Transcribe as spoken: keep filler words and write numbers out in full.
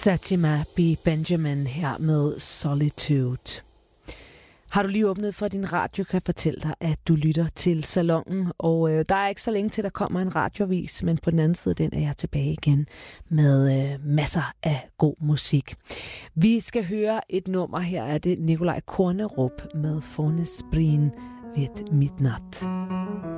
Satima B. Benjamin her med Solitude. Har du lige åbnet for din radio, kan jeg fortælle dig, at du lytter til Salonen, og øh, der er ikke så længe til, der kommer en radiovis, men på den anden side, den er jeg tilbage igen med øh, masser af god musik. Vi skal høre et nummer, her er det Nikolaj Kornerup med Fornesbrin ved midnat.